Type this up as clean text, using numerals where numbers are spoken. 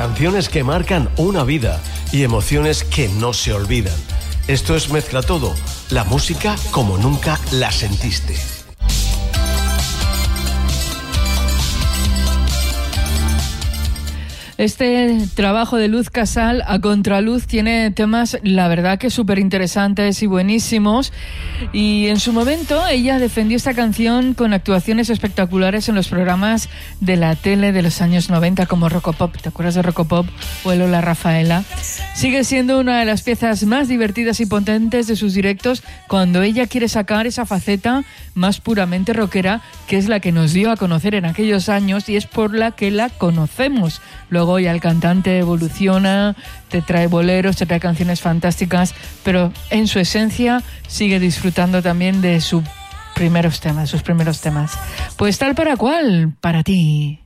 canciones que marcan una vida y emociones que no se olvidan. Esto es Mezcla Todo, la música como nunca la sentiste. Este trabajo de Luz Casal, A Contraluz, tiene temas, la verdad, que súper interesantes y buenísimos. Y en su momento ella defendió esta canción con actuaciones espectaculares en los programas de la tele de los años 90, como Rocopop. ¿Te acuerdas de Rocopop o el Hola Rafaela? Sigue siendo una de las piezas más divertidas y potentes de sus directos cuando ella quiere sacar esa faceta más puramente rockera, que es la que nos dio a conocer en aquellos años y es por la que la conocemos. Luego ya el cantante evoluciona, te trae boleros, te trae canciones fantásticas, pero en su esencia sigue disfrutando también de sus primeros temas. Pues tal para cual, para ti.